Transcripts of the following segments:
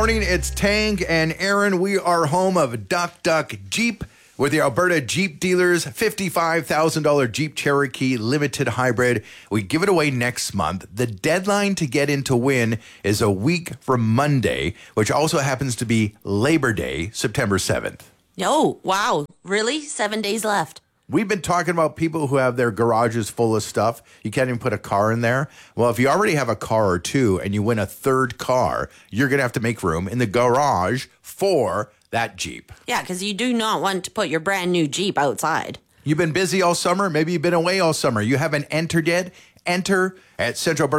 Morning, it's Tank and Aaron. We are home of Duck Duck Jeep with the Alberta Jeep dealers $55,000 Jeep Cherokee Limited Hybrid. We give it away next month. The deadline to get in to win is a week from Monday, which also happens to be Labor Day, September 7th. Oh, wow. Really? 7 days left. We've been talking about people who have their garages full of stuff. You can't even put a car in there. Well, if you already have a car or two and you win a third car, you're going to have to make room in the garage for that Jeep. Yeah, because you do not want to put your brand new Jeep outside. You've been busy all summer. Maybe you've been away all summer. You haven't entered yet. Enter at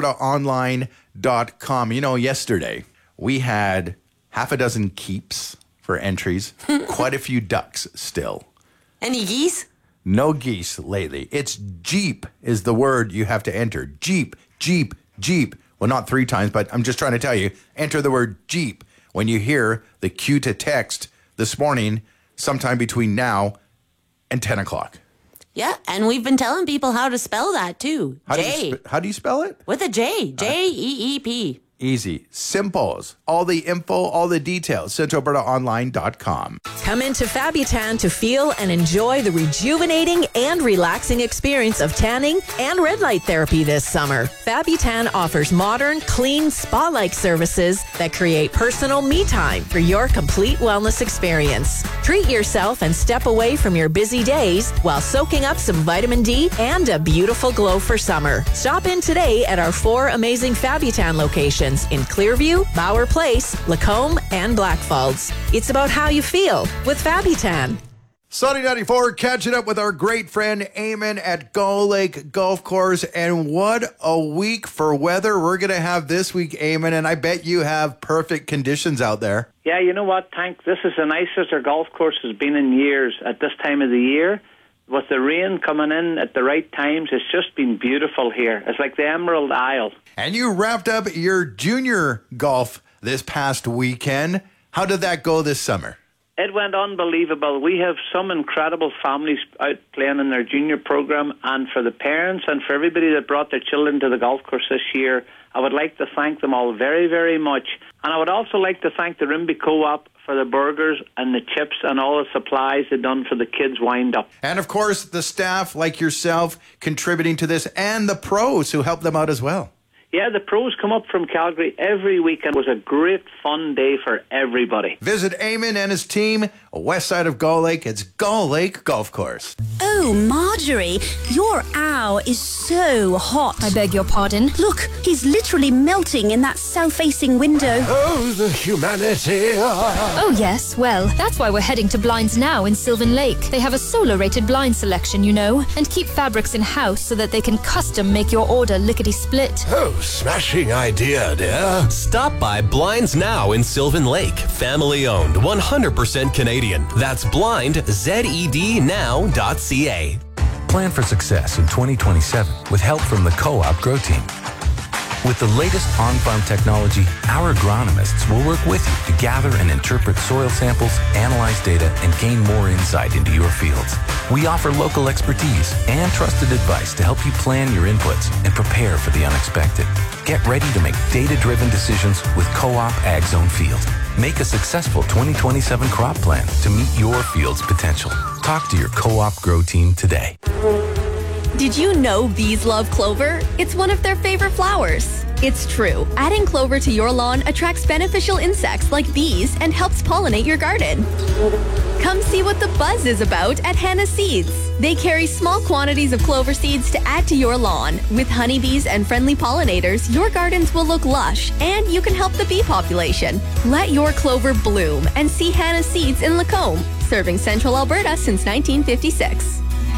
centralalbertaonline.com. You know, yesterday we had half a dozen keeps for entries. Quite a few ducks still. Any geese? No geese lately. It's Jeep is the word you have to enter. Jeep, Jeep, Jeep. Well, not 3 times, but I'm just trying to tell you, enter the word Jeep when you hear the cue to text this morning, sometime between now and 10 o'clock. Yeah, and we've been telling people how to spell that too. How J. how do you spell it? With a J. J-E-E-P. Easy. Simples. All the info, all the details. centralalbertaonline.com. Come into Fabutan to feel and enjoy the rejuvenating and relaxing experience of tanning and red light therapy this summer. Fabutan offers modern, clean, spa-like services that create personal me time for your complete wellness experience. Treat yourself and step away from your busy days while soaking up some vitamin D and a beautiful glow for summer. Stop in today at our 4 amazing Fabutan locations in Clearview, Bauer Place, Lacombe, and Blackfalds. It's about how you feel with Fabutan. Sunny 94, catching up with our great friend Eamon at Gull Lake Golf Course. And what a week for weather we're going to have this week, Eamon. And I bet you have perfect conditions out there. Yeah, you know what, Tank? This is the nicest our golf course has been in years at this time of the year. With the rain coming in at the right times, it's just been beautiful here. It's like the Emerald Isle. And you wrapped up your junior golf this past weekend. How did that go this summer? It went unbelievable. We have some incredible families out playing in their junior program, and for the parents and for everybody that brought their children to the golf course this year, I would like to thank them all very, very much. And I would also like to thank the Rimby Co-op for the burgers and the chips and all the supplies they've done for the kids' wind-up. And, of course, the staff like yourself contributing to this, and the pros who help them out as well. Yeah, the pros come up from Calgary every weekend. It was a great, fun day for everybody. Visit Eamon and his team, west side of Gull Lake. It's Gull Lake Golf Course. Oh, Marjorie, your owl is so hot. I beg your pardon? Look, he's literally melting in that south-facing window. Oh, the humanity. Oh, yes. Well, that's why we're heading to Blinds Now in Sylvan Lake. They have a solar-rated blind selection, you know, and keep fabrics in-house so that they can custom make your order lickety-split. Oh, smashing idea, dear. Stop by Blinds Now in Sylvan Lake. Family owned, 100% Canadian. That's blindzednow.ca. Plan for success in 2027 with help from the Co-op Grow Team. With the latest on-farm technology, our agronomists will work with you to gather and interpret soil samples, analyze data, and gain more insight into your fields. We offer local expertise and trusted advice to help you plan your inputs and prepare for the unexpected. Get ready to make data-driven decisions with Co-op Ag Zone Field. Make a successful 2027 crop plan to meet your field's potential. Talk to your Co-op Grow Team today. Did you know bees love clover? It's one of their favorite flowers. It's true. Adding clover to your lawn attracts beneficial insects like bees and helps pollinate your garden. Come see what the buzz is about at Hannah Seeds. They carry small quantities of clover seeds to add to your lawn. With honeybees and friendly pollinators, your gardens will look lush and you can help the bee population. Let your clover bloom and see Hannah Seeds in Lacombe, serving Central Alberta since 1956.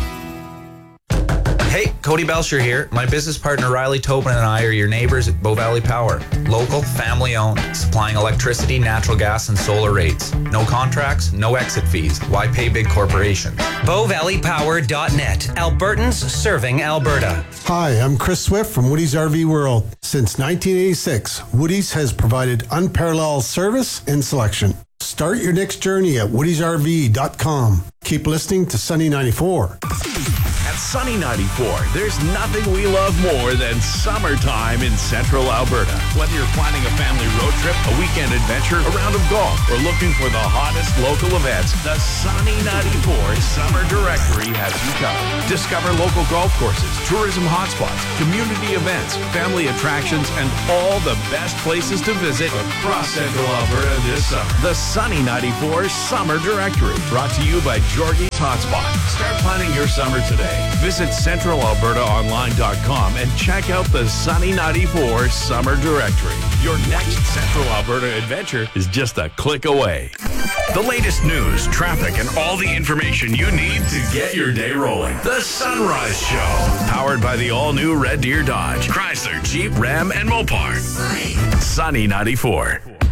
Hey, Cody Belcher here. My business partner Riley Tobin and I are your neighbors at Bow Valley Power. Local, family-owned, supplying electricity, natural gas, and solar rates. No contracts, no exit fees. Why pay big corporations? BowValleyPower.net. Albertans serving Alberta. Hi, I'm Chris Swift from Woody's RV World. Since 1986, Woody's has provided unparalleled service and selection. Start your next journey at woodysrv.com. Keep listening to Sunny 94. At Sunny 94, there's nothing we love more than summertime in Central Alberta. Whether you're planning a family road trip, a weekend adventure, a round of golf, or looking for the hottest local events, the Sunny 94 Summer Directory has you covered. Discover local golf courses, tourism hotspots, community events, family attractions, and all the best places to visit across Central Alberta this summer. The Sunny 94 Summer Directory, brought to you by Georgie's Hotspot. Start planning your summer today. Visit CentralAlbertaOnline.com and check out the Sunny 94 Summer Directory. Your next Central Alberta adventure is just a click away. The latest news, traffic, and all the information you need to get your day rolling. The Sunrise Show. Powered by the all-new Red Deer Dodge, Chrysler, Jeep, Ram, and Mopar. Sunny 94.